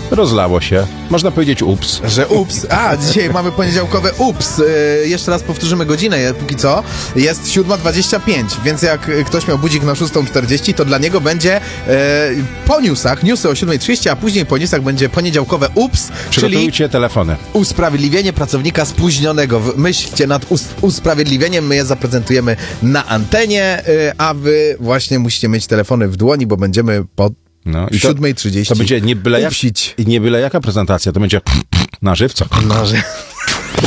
rozlało się. Można powiedzieć ups. Że ups. Dzisiaj mamy poniedziałkowe ups. Jeszcze raz powtórzymy godzinę, póki co. Jest 7:25, więc jak ktoś miał budzik na 6:40, to dla niego będzie po newsach, newsy o 7:30, a później po newsach będzie poniedziałkowe ups, Przygotujcie telefony. Usprawiedliwienie pracownika spóźnionego. Myślcie nad usprawiedliwieniem, my je zaprezentujemy na antenie, a wy właśnie musicie mieć telefony w dłoni, bo będziemy po 7:30 to będzie nie byle jaka prezentacja, to będzie na żywca.